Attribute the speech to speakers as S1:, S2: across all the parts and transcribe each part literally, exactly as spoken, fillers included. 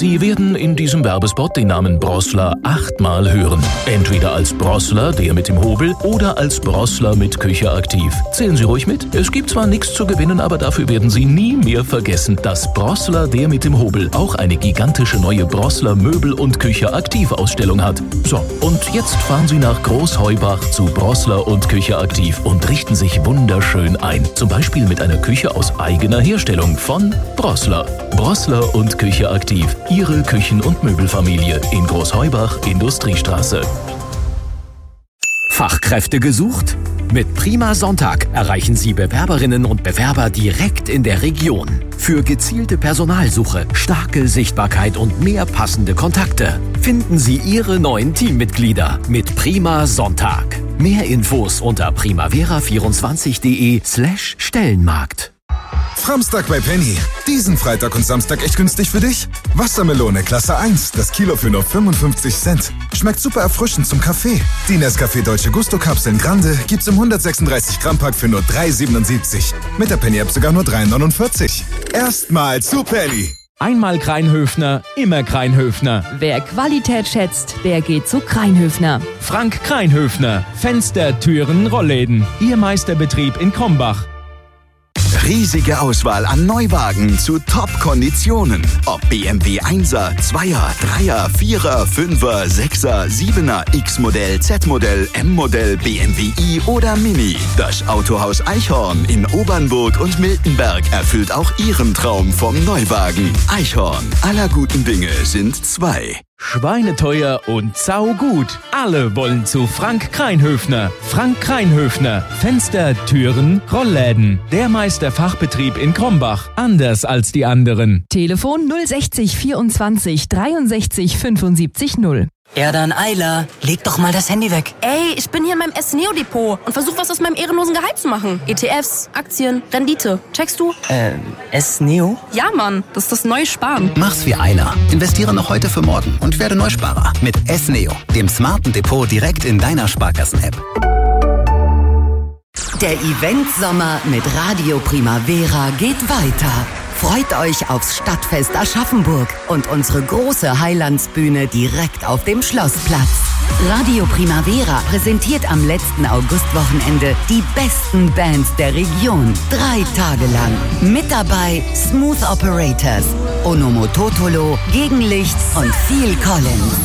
S1: Sie werden in diesem Werbespot den Namen Brossler achtmal hören. Entweder als Brossler, der mit dem Hobel, oder als Brossler mit Küche aktiv. Zählen Sie ruhig mit. Es gibt zwar nichts zu gewinnen, aber dafür werden Sie nie mehr vergessen, dass Brossler, der mit dem Hobel, auch eine gigantische neue Brossler Möbel- und Küche aktiv Ausstellung hat. So, und jetzt fahren Sie nach Großheubach zu Brossler und Küche aktiv und richten sich wunderschön ein. Zum Beispiel mit einer Küche aus eigener Herstellung von Brossler. Brossler und Küche aktiv. Ihre Küchen- und Möbelfamilie in Großheubach, Industriestraße.
S2: Fachkräfte gesucht? Mit Prima Sonntag erreichen Sie Bewerberinnen und Bewerber direkt in der Region. Für gezielte Personalsuche, starke Sichtbarkeit und mehr passende Kontakte finden Sie Ihre neuen Teammitglieder mit Prima Sonntag. Mehr Infos unter primavera vierundzwanzig punkt de slash Stellenmarkt.
S3: Framstag bei Penny. Diesen Freitag und Samstag echt günstig für dich? Wassermelone Klasse eins, das Kilo für nur fünfundfünfzig Cent. Schmeckt super erfrischend zum Kaffee. Die Nescafé Dolce Gusto Kapseln Grande gibt's im hundertsechsunddreißig Gramm Pack für nur drei siebenundsiebzig. Mit der Penny App sogar nur drei neunundvierzig. Erstmal zu Penny.
S4: Einmal Kreinhöfner, immer Kreinhöfner.
S5: Wer Qualität schätzt, der geht zu Kreinhöfner.
S4: Frank Kreinhöfner. Fenster, Türen, Rollläden. Ihr Meisterbetrieb in Krombach.
S6: Riesige Auswahl an Neuwagen zu Top-Konditionen. Ob B M W Einser, Zweier, Dreier, Vierer, Fünfer, Sechser, Siebener, X-Modell, Z-Modell, M-Modell, B M W i oder Mini. Das Autohaus Eichhorn in Obernburg und Miltenberg erfüllt auch Ihren Traum vom Neuwagen. Eichhorn, aller guten Dinge sind zwei.
S4: Schweineteuer und saugut. Alle wollen zu Frank Kreinhöfner. Frank Kreinhöfner. Fenster, Türen, Rollläden. Der Meisterfachbetrieb in Krombach. Anders als die anderen.
S5: Telefon null sechzig vierundzwanzig dreiundsechzig fünfundsiebzig null.
S7: Ja, dann Eila, leg doch mal das Handy weg.
S8: Ey, ich bin hier in meinem S-Neo-Depot und versuch was aus meinem ehrenlosen Gehalt zu machen. E T Fs, Aktien, Rendite. Checkst du?
S7: Ähm, S-Neo?
S8: Ja, Mann, das ist das neue Sparen.
S9: Mach's wie Eila. Investiere noch heute für morgen und werde Neusparer mit S-Neo, dem smarten Depot direkt in deiner Sparkassen-App.
S10: Der Event-Sommer mit Radio Primavera geht weiter. Freut euch aufs Stadtfest Aschaffenburg und unsere große Highlandsbühne direkt auf dem Schlossplatz. Radio Primavera präsentiert am letzten Augustwochenende die besten Bands der Region. Drei Tage lang. Mit dabei Smooth Operators, Onomototolo, Gegenlicht und Phil Collins.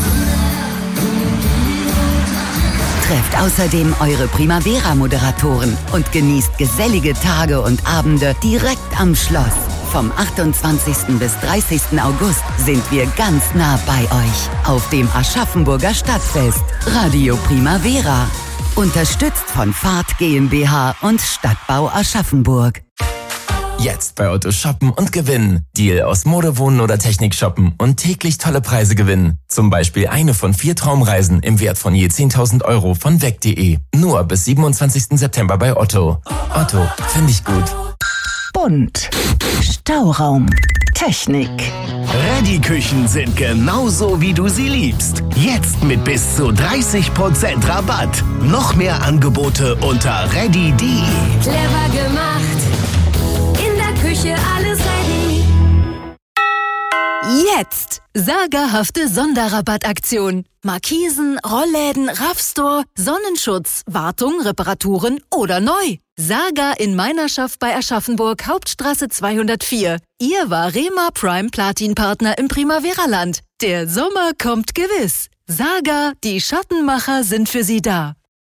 S10: Trefft außerdem eure Primavera-Moderatoren und genießt gesellige Tage und Abende direkt am Schloss. Vom achtundzwanzigsten bis dreißigsten August sind wir ganz nah bei euch auf dem Aschaffenburger Stadtfest. Radio Primavera. Unterstützt von Fahrt GmbH und Stadtbau Aschaffenburg.
S11: Jetzt bei Otto shoppen und gewinnen. Deal aus Mode, Wohnen oder Technik shoppen und täglich tolle Preise gewinnen. Zum Beispiel eine von vier Traumreisen im Wert von je zehntausend Euro von weg punkt de. Nur bis siebenundzwanzigsten September bei Otto. Otto, finde ich gut.
S10: Bunt. Stauraum. Technik.
S12: Ready-Küchen sind genauso, wie du sie liebst. Jetzt mit bis zu dreißig Prozent Rabatt. Noch mehr Angebote unter ready punkt de.
S13: Clever gemacht. In der Küche alles ready.
S14: Jetzt! Sagerhafte Sonderrabattaktion. Markisen, Rollläden, Raffstore, Sonnenschutz, Wartung, Reparaturen oder neu. Saga in Meinerschaft bei Aschaffenburg, Hauptstraße zweihundertvier. Ihr Varema Prime Platin Partner im Primavera-Land. Der Sommer kommt gewiss. Saga, die Schattenmacher sind für Sie da.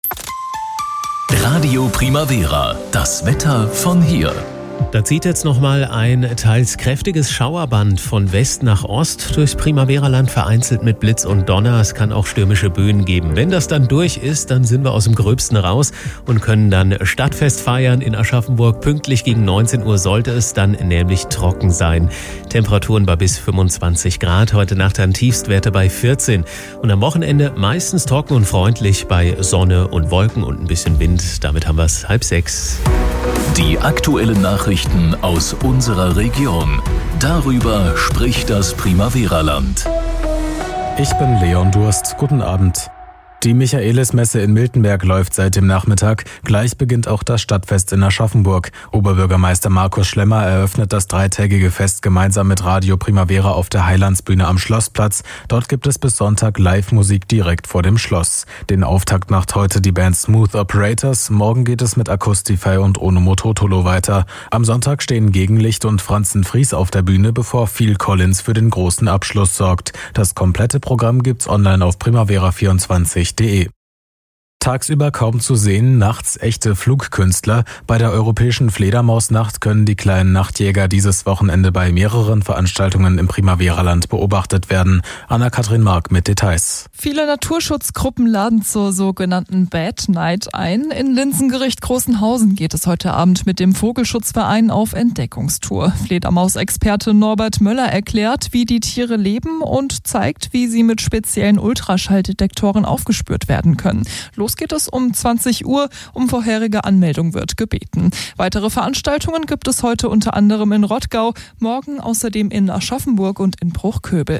S1: Radio Primavera, das Wetter von hier.
S15: Da zieht jetzt nochmal ein teils kräftiges Schauerband von West nach Ost durchs Primavera-Land, vereinzelt mit Blitz und Donner. Es kann auch stürmische Böen geben. Wenn das dann durch ist, dann sind wir aus dem Gröbsten raus und können dann Stadtfest feiern in Aschaffenburg. Pünktlich gegen neunzehn Uhr sollte es dann nämlich trocken sein. Temperaturen bei bis fünfundzwanzig Grad. Heute Nacht dann Tiefstwerte bei vierzehn. Und am Wochenende meistens trocken und freundlich bei Sonne und Wolken und ein bisschen Wind. Damit haben wir es halb sechs.
S1: Die aktuellen Nachrichten aus unserer Region. Darüber spricht das Primavera-Land.
S16: Ich bin Leon Durst. Guten Abend. Die Michaelismesse in Miltenberg läuft seit dem Nachmittag. Gleich beginnt auch das Stadtfest in Aschaffenburg. Oberbürgermeister Markus Schlemmer eröffnet das dreitägige Fest gemeinsam mit Radio Primavera auf der Heilandsbühne am Schlossplatz. Dort gibt es bis Sonntag Live-Musik direkt vor dem Schloss. Den Auftakt macht heute die Band Smooth Operators. Morgen geht es mit Acoustify und Onomo Totolo weiter. Am Sonntag stehen Gegenlicht und Franzen Fries auf der Bühne, bevor Phil Collins für den großen Abschluss sorgt. Das komplette Programm gibt's online auf primavera vierundzwanzig punkt de. Tagsüber kaum zu sehen, nachts echte Flugkünstler. Bei der Europäischen Fledermausnacht können die kleinen Nachtjäger dieses Wochenende bei mehreren Veranstaltungen im Primavera-Land beobachtet werden. Anna-Kathrin Mark mit Details.
S17: Viele Naturschutzgruppen laden zur sogenannten Bad Night ein. In Linsengericht Großenhausen geht es heute Abend mit dem Vogelschutzverein auf Entdeckungstour. Fledermausexperte Norbert Möller erklärt, wie die Tiere leben und zeigt, wie sie mit speziellen Ultraschalldetektoren aufgespürt werden können. Los geht es um zwanzig Uhr. Um vorherige Anmeldung wird gebeten. Weitere Veranstaltungen gibt es heute unter anderem in Rottgau, morgen außerdem in Aschaffenburg und in Bruchköbel.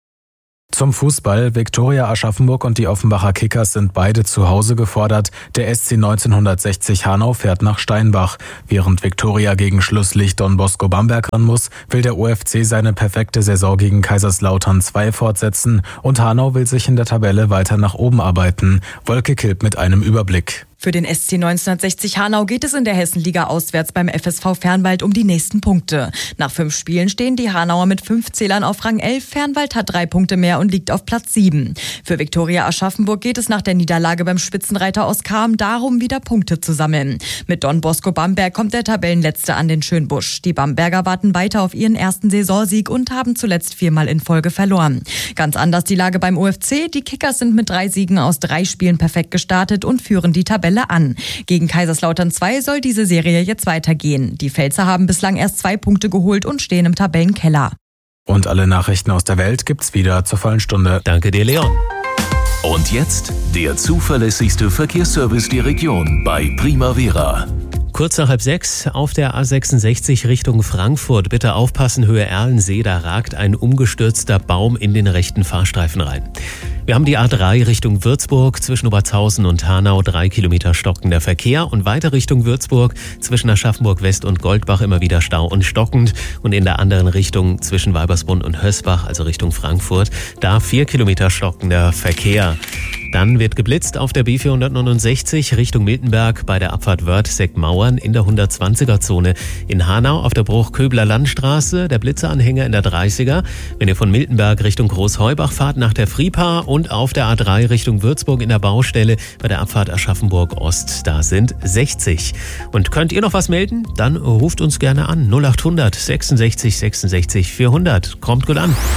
S16: Zum Fußball. Viktoria Aschaffenburg und die Offenbacher Kickers sind beide zu Hause gefordert. Der S C neunzehnhundertsechzig Hanau fährt nach Steinbach. Während Viktoria gegen Schlusslicht Don Bosco Bamberg ran muss, will der O F C seine perfekte Saison gegen Kaiserslautern zwei fortsetzen und Hanau will sich in der Tabelle weiter nach oben arbeiten. Wolke Kilp mit einem Überblick.
S18: Für den S C neunzehnhundertsechzig Hanau geht es in der Hessenliga auswärts beim F S V Fernwald um die nächsten Punkte. Nach fünf Spielen stehen die Hanauer mit fünf Zählern auf Rang elf. Fernwald hat drei Punkte mehr und liegt auf Platz sieben. Für Viktoria Aschaffenburg geht es nach der Niederlage beim Spitzenreiter aus Cham darum, wieder Punkte zu sammeln. Mit Don Bosco Bamberg kommt der Tabellenletzte an den Schönbusch. Die Bamberger warten weiter auf ihren ersten Saisonsieg und haben zuletzt viermal in Folge verloren. Ganz anders die Lage beim O F C. Die Kickers sind mit drei Siegen aus drei Spielen perfekt gestartet und führen die Tabelle an. Gegen Kaiserslautern zwei soll diese Serie jetzt weitergehen. Die Pfälzer haben bislang erst zwei Punkte geholt und stehen im Tabellenkeller.
S16: Und alle Nachrichten aus der Welt gibt's wieder zur vollen Stunde.
S15: Danke dir, Leon.
S1: Und jetzt der zuverlässigste Verkehrsservice der Region bei Primavera.
S15: Kurz nach halb sechs auf der A sechsundsechzig Richtung Frankfurt. Bitte aufpassen, Höhe Erlensee, da ragt ein umgestürzter Baum in den rechten Fahrstreifen rein. Wir haben die A drei Richtung Würzburg, zwischen Oberzhausen und Hanau, drei Kilometer stockender Verkehr und weiter Richtung Würzburg, zwischen Aschaffenburg West und Goldbach immer wieder Stau und stockend und in der anderen Richtung zwischen Weibersbrunn und Hösbach, also Richtung Frankfurt, da vier Kilometer stockender Verkehr. Dann wird geblitzt auf der B vierhundertneunundsechzig Richtung Miltenberg bei der Abfahrt Wörth-Seckmauern in der hundertzwanziger-Zone. In Hanau auf der Bruchköbler Landstraße der Blitzeranhänger in der dreißiger. Wenn ihr von Miltenberg Richtung Großheubach fahrt nach der Fripa und auf der A drei Richtung Würzburg in der Baustelle bei der Abfahrt Aschaffenburg Ost, da sind sechzig. Und könnt ihr noch was melden? Dann ruft uns gerne an. null achthundert sechsundsechzig sechsundsechzig vierhundert. Kommt gut an.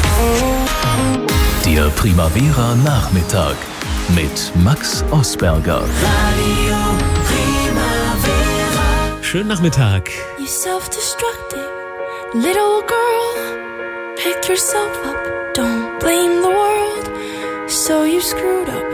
S1: Der Primavera Nachmittag mit Max Osberger.
S13: Radio Primavera.
S15: Schönen Nachmittag.
S13: You self-destructing little girl. Pick yourself up, don't blame the world. So you screwed up